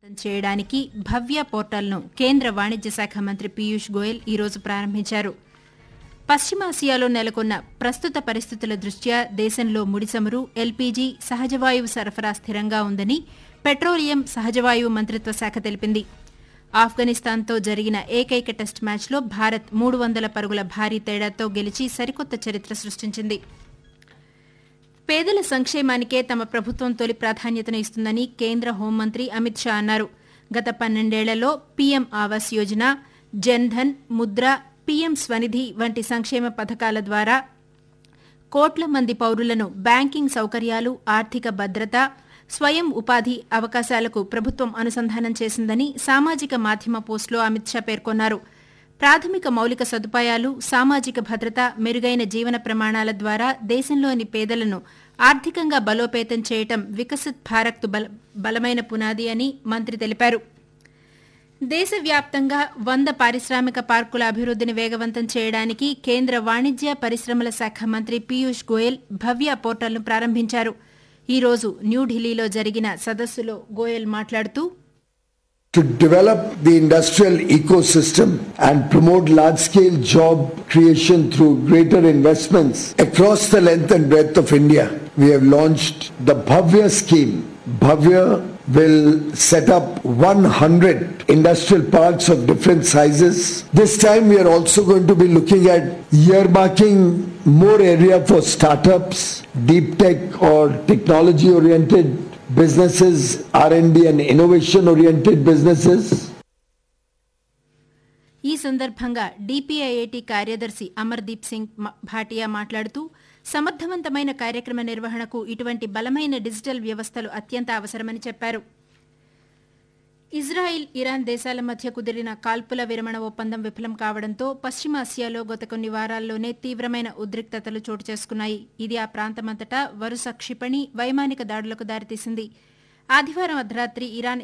చేయడానికి భవ్య పోర్టల్ను కేంద్ర వాణిజ్య శాఖ మంత్రి పీయూష్ గోయల్ ఈరోజు ప్రారంభించారు. పశ్చిమాసియాలో నెలకొన్న ప్రస్తుత పరిస్థితుల దృష్ట్యా దేశంలో ముడిచమురు, ఎల్పీజీ, సహజవాయువు సరఫరా స్థిరంగా ఉందని పెట్రోలియం, సహజవాయువు మంత్రిత్వ శాఖ తెలిపింది. ఆఫ్ఘనిస్తాన్తో జరిగిన ఏకైక టెస్టు మ్యాచ్లో భారత్ 300 పరుగుల భారీ తేడాతో గెలిచి సరికొత్త చరిత్ర సృష్టించింది. పేదల సంక్షేమానికే తమ ప్రభుత్వం తొలి ప్రాధాన్యతను ఇస్తుందని కేంద్ర హోంమంత్రి అమిత్ షా అన్నారు. గత 12 ఏళ్లలో పీఎం ఆవాస్ యోజన, జన్ధన్, ముద్ర, పీఎం స్వనిధి వంటి సంక్షేమ పథకాల ద్వారా కోట్ల మంది పౌరులను బ్యాంకింగ్ సౌకర్యాలు, ఆర్థిక భద్రత, స్వయం ఉపాధి అవకాశాలకు ప్రభుత్వం అనుసంధానం చేసిందని సామాజిక మాధ్యమ పోస్టులో అమిత్ షా పేర్కొన్నారు. ప్రాథమిక మౌలిక సదుపాయాలు, సామాజిక భద్రత, మెరుగైన జీవన ప్రమాణాల ద్వారా దేశంలోని పేదలను ఆర్థికంగా బలోపేతం చేయటం వికసిత్ భారత్ బలమైన పునాది అని మంత్రి తెలిపారు. దేశవ్యాప్తంగా 100 పారిశ్రామిక పార్కుల అభివృద్దిని వేగవంతం చేయడానికి కేంద్ర వాణిజ్య పరిశ్రమల శాఖ మంత్రి పీయూష్ గోయల్ భవ్య పోర్టల్ను ప్రారంభించారు. ఈ రోజు న్యూఢిల్లీలో జరిగిన సదస్సులో గోయల్ మాట్లాడుతూ, to develop the industrial ecosystem and promote large-scale job creation through greater investments across the length and breadth of India, we have launched the Bhavya scheme. Bhavya will set up 100 industrial parks of different sizes. This time we are also going to be looking at earmarking more area for startups, deep tech or technology-oriented businesses, R&D and innovation-oriented businesses. ఈ సందర్భంగా DPIIT కార్యదర్శి అమర్దీప్ సింగ్ భాటియా మాట్లాడుతూ, సమర్థవంతమైన కార్యక్రమ నిర్వహణకు ఇటువంటి బలమైన digital వ్యవస్థలు అత్యంత అవసరమని చెప్పారు. ఇజ్రాయిల్, ఇరాన్ దేశాల మధ్య కుదిరిన కాల్పుల విరమణ ఒప్పందం విఫలం కావడంతో పశ్చిమాసియాలో గత కొన్ని వారాల్లోనే తీవ్రమైన ఉద్రిక్తతలు చోటు చేసుకున్నాయి. ఇది ఆ ప్రాంతమంతటా వరుస క్షిపణి, వైమానిక దాడులకు దారితీసింది. ఆదివారం అర్ధరాత్రి ఇరాన్